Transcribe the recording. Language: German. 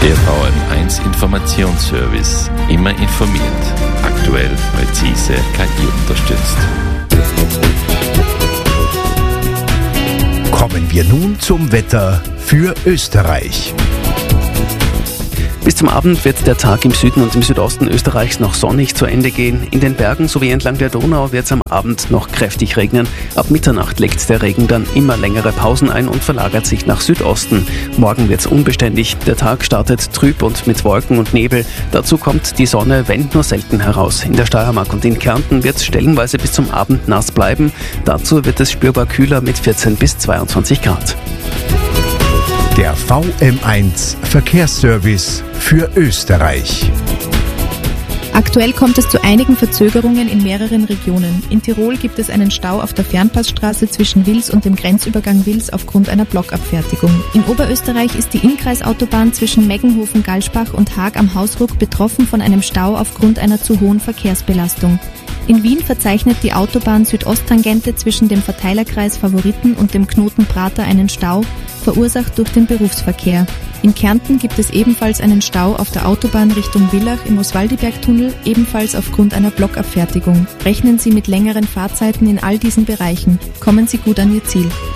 Der VM1 Informationsservice. Immer informiert. Aktuell, präzise, KI unterstützt. Kommen wir nun zum Wetter für Österreich. Bis zum Abend wird der Tag im Süden und im Südosten Österreichs noch sonnig zu Ende gehen. In den Bergen sowie entlang der Donau wird es am Abend noch kräftig regnen. Ab Mitternacht legt der Regen dann immer längere Pausen ein und verlagert sich nach Südosten. Morgen wird es unbeständig. Der Tag startet trüb und mit Wolken und Nebel. Dazu kommt die Sonne, wenn nur selten, heraus. In der Steiermark und in Kärnten wird es stellenweise bis zum Abend nass bleiben. Dazu wird es spürbar kühler mit 14 bis 22 Grad. Der VM1 Verkehrsservice für Österreich. Aktuell kommt es zu einigen Verzögerungen in mehreren Regionen. In Tirol gibt es einen Stau auf der Fernpassstraße zwischen Wils und dem Grenzübergang Wils aufgrund einer Blockabfertigung. In Oberösterreich ist die Innkreisautobahn zwischen Meggenhofen-Galspach und Haag am Hausruck betroffen von einem Stau aufgrund einer zu hohen Verkehrsbelastung. In Wien verzeichnet die Autobahn Südosttangente zwischen dem Verteilerkreis Favoriten und dem Knoten Prater einen Stau, verursacht durch den Berufsverkehr. In Kärnten gibt es ebenfalls einen Stau auf der Autobahn Richtung Villach im Oswaldibergtunnel, ebenfalls aufgrund einer Blockabfertigung. Rechnen Sie mit längeren Fahrzeiten in all diesen Bereichen. Kommen Sie gut an Ihr Ziel.